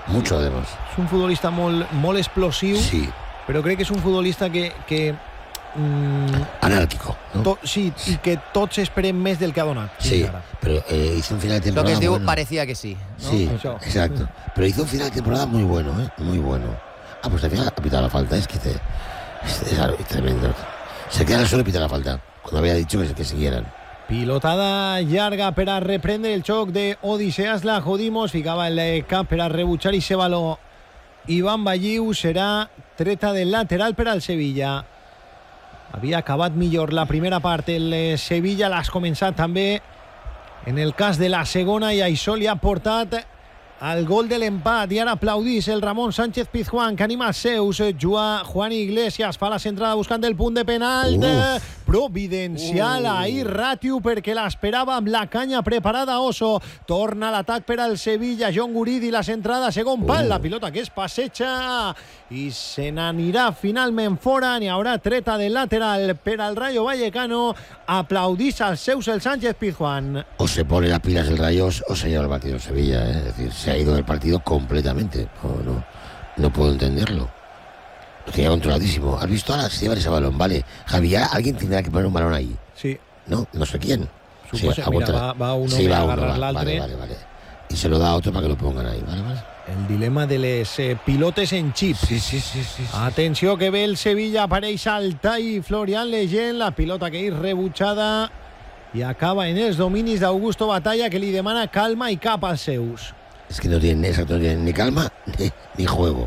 mucho además. És un futbolista molt explosiu, sí. però crec que és un futbolista que anárquico, ¿no? Sí, y que tots esperem més del que ha donat. Sí, pero hizo un final de temporada. Lo que es diu, bueno. parecía que sí, ¿no? Sí, exacto. Pero hizo un final de temporada muy bueno, muy bueno. Ah, pues al final ha pitado la falta, es tremendo. Se queda solo y pita la falta, cuando había dicho que siguieran. Pilotada llarga per a reprendre el xoc d'Odiseas, la Jodimos, ficava el cap per a rebutjar i se baló. Iván Balliu, serà treta del lateral per al Sevilla. Havia acabat millor la primera part el Sevilla, l'has començat també en el cas de la segona, i això li ha portat al gol de l'empat. I ara aplaudís el Ramon Sánchez Pizjuán, que anima els seus. Juan Iglesias fa la centrada buscant el punt de penalt. Providencial ahir Ratiu, perquè l'esperava amb la canya preparada Oso. Torna l'atac per al Sevilla, John Guridi, la centrada, segon pal, la pilota que es passeja i se n'anirà finalment fora. N'hi haurà treta del lateral per al Rayo Vallecano. Aplaudís als seus el Sánchez Pizjuán. O se pone las pilas el Rayo o se lleva el partido el Sevilla, Es decir, se ha ido del partido completamente. No puedo entenderlo. Lo tenía controladísimo. ¿Has visto ahora se lleva ese balón? Vale, Javier, alguien tendrá que poner un balón ahí. Sí. No sé quién. Suposa, mira, va uno sí, a agarrar l'altre. Vale. Y se lo da a otro para que lo pongan ahí, vale. El dilema de les pilotes en xip. Sí. Atenció que ve el Sevilla, apareix Altay Florian Leyen, la pilota que és rebutjada i acaba en els dominis d'Augusto Batalla, que li demana calma i cap als seus. Es que no tienen ni calma ni juego.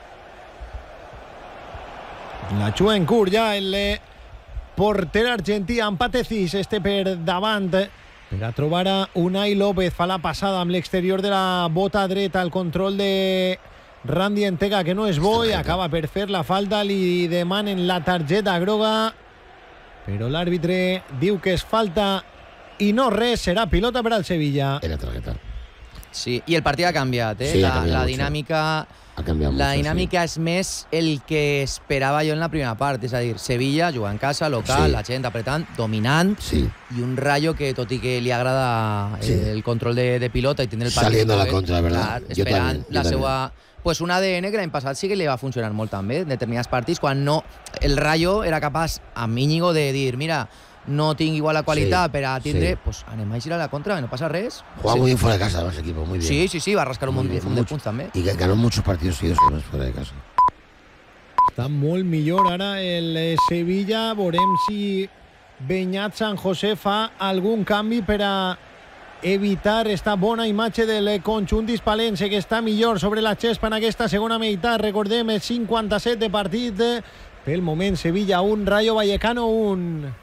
La juga en curt ja el porter argentí, empate 6, per davant per a trobar a Unai López. Fa la passada amb l'exterior de la bota dreta, el control de Randy Entega, que no és bo, i acaba per fer la falta. Li demanen la targeta groga, però l'àrbitre diu que és falta i no res, serà pilota per al Sevilla. Era tarjeta. Sí, i el partit ha canviat, Sí, ha canviat la mucho. dinàmica... La dinàmica és més el que esperava jo en la primera part, és a dir, Sevilla juga en casa, local, la gent apretant, dominant, i un Rayo que, tot i que li agrada el control de pilota i tindre el partit saliendo a la contra, ¿verdad? Clar, esperant la seva... Pues un ADN que l'any passat sí que li va funcionar molt també en determinats partits, quan no el Rayo era capaç amb Íñigo de dir, mira, no tinc igual la qualitat per a tindre, pues anem a girar a la contra, no passa res. Juega muy bien fuera de casa, los equipos, muy bien. Sí, va rascar un munt de punts també. Y ganó muchos partidos seguidos fuera de casa. Està molt millor ara el Sevilla. Veurem si Beñat San José fa algun canvi per a evitar esta bona imatge del conjunt hispalense, que està millor sobre la xespa en aquesta segona meitat. Recordem, el 57 de partit. Pel moment, Sevilla 1, Rayo Vallecano 1.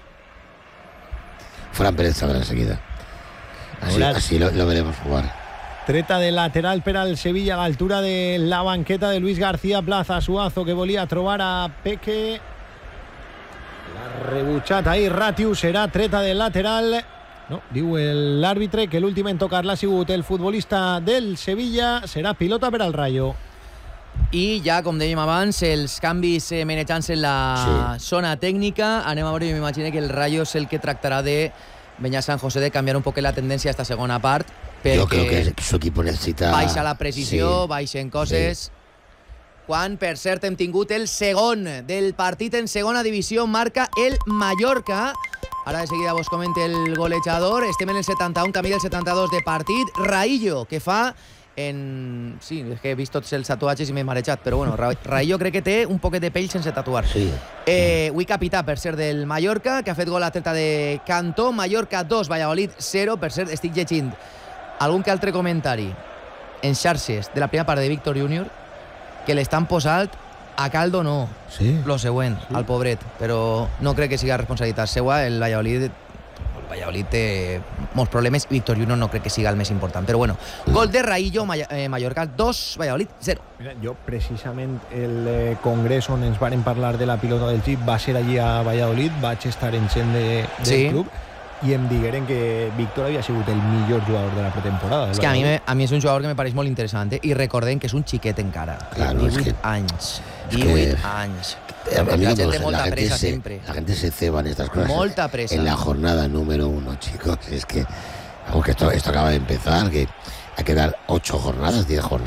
Fran Pérez saldrá enseguida. Así lo veremos jugar. Treta de lateral per al Sevilla a l'altura de la banqueta de Luis García Plaza. Suazo, que volia trobar a Peque. L'ha rebutjat ahir Ratiu, serà treta del lateral. No, diu l'àrbitre que l'últim en tocar l'ha sigut el futbolista del Sevilla. Serà pilota per al Rayo. I ja, com dèiem abans, els canvis menjant-se en la zona tècnica. Anem a veure, jo m'imagino que el Rayo és el que tractarà de Beñat San José de canviar un poc la tendència a esta segona part, perquè yo creo que su equipo necesita... baixa la precisió, baixen coses. Quan, per cert, hem tingut el segon del partit en segona divisió, marca el Mallorca. Ara de seguida vos comente el golejador. Estem en el 71, camí del 72 de partit. Raillo, que fa... Sí, és que he vist tots els tatuatges i m'he marejat, però bueno, Raillo crec que té un poquet de pell sense tatuar. Avui capità, per cert, del Mallorca, que ha fet gol a treta de Cantó. Mallorca 2, Valladolid 0. Per cert, estic llegint algun que altre comentari en xarxes de la primera part de Víctor Júnior, que l'estan posant a caldo no. Lo següent, al pobret, però no crec que siga responsabilitat seua. El Valladolid té molts problemes i Víctor Júnior no crec que siga el més important, però bueno, gol de Raillo, Mallorca 2, Valladolid 0. Mira, jo precisament el congrés on ens varen parlar de la pilota del xip va ser allí a Valladolid, vaig estar en gent del club i em digueren que Víctor havia sigut el millor jugador de la pretemporada. És que a mi és un jugador que me pareix molt interessant, i recordem que és un xiquet encara, 18 anys. La gente molta presa siempre. La gente se ceba en estas cosas. Molta presa. En la jornada número 1, chicos. Es que, aunque esto acaba de empezar, que hay que dar 8 jornadas, 10 jornadas.